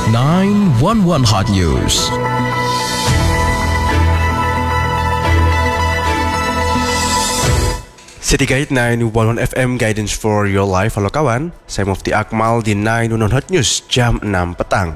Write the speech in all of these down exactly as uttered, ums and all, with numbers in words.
nine one one Hot News. City Guide nine one one F M Guidance for Your Life. Halo kawan, saya Mufti Akmal di nine one one Hot News jam enam petang.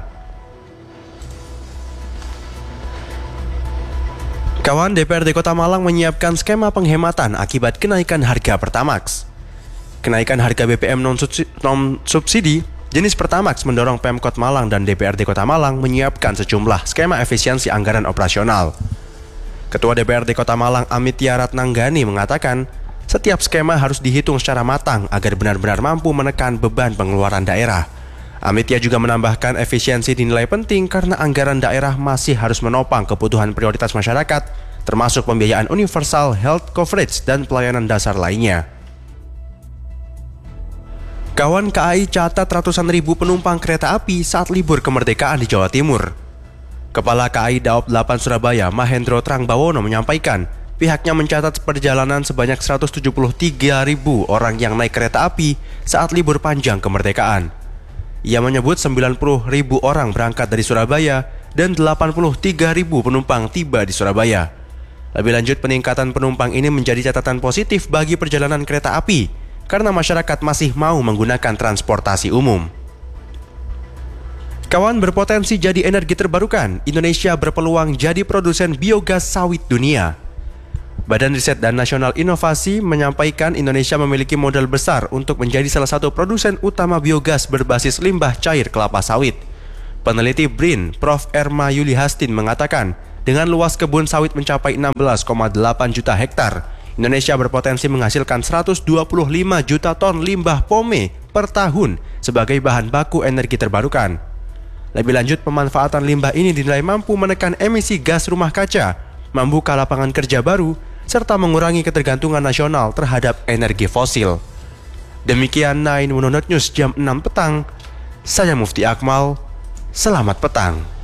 Kawan, D P R D Kota Malang menyiapkan skema penghematan akibat kenaikan harga Pertamax. Kenaikan harga B B M non-subsidi jenis Pertamax mendorong Pemkot Malang dan D P R D Kota Malang menyiapkan sejumlah skema efisiensi anggaran operasional. Ketua D P R D Kota Malang Amitya Ratnanggani mengatakan, setiap skema harus dihitung secara matang agar benar-benar mampu menekan beban pengeluaran daerah. Amitya juga menambahkan efisiensi dinilai penting karena anggaran daerah masih harus menopang kebutuhan prioritas masyarakat, termasuk pembiayaan universal health coverage dan pelayanan dasar lainnya. Kawan, K A I catat ratusan ribu penumpang kereta api saat libur kemerdekaan di Jawa Timur. Kepala K A I Daob delapan Surabaya, Mahendro Trangbawono menyampaikan, pihaknya mencatat perjalanan sebanyak seratus tujuh puluh tiga ribu orang yang naik kereta api saat libur panjang kemerdekaan. Ia menyebut sembilan puluh ribu orang berangkat dari Surabaya dan delapan puluh tiga ribu penumpang tiba di Surabaya. Lebih lanjut, peningkatan penumpang ini menjadi catatan positif bagi perjalanan kereta api karena masyarakat masih mau menggunakan transportasi umum. Kawan, berpotensi jadi energi terbarukan, Indonesia berpeluang jadi produsen biogas sawit dunia. Badan Riset dan Nasional Inovasi menyampaikan Indonesia memiliki modal besar untuk menjadi salah satu produsen utama biogas berbasis limbah cair kelapa sawit. Peneliti B R I N, Profesor Erma Yuli Hastin mengatakan, dengan luas kebun sawit mencapai enam belas koma delapan juta hektar, Indonesia berpotensi menghasilkan seratus dua puluh lima juta ton limbah pome per tahun sebagai bahan baku energi terbarukan. Lebih lanjut, pemanfaatan limbah ini dinilai mampu menekan emisi gas rumah kaca, membuka lapangan kerja baru, serta mengurangi ketergantungan nasional terhadap energi fosil. Demikian nine one one News jam enam petang. Saya Mufti Akmal. Selamat petang.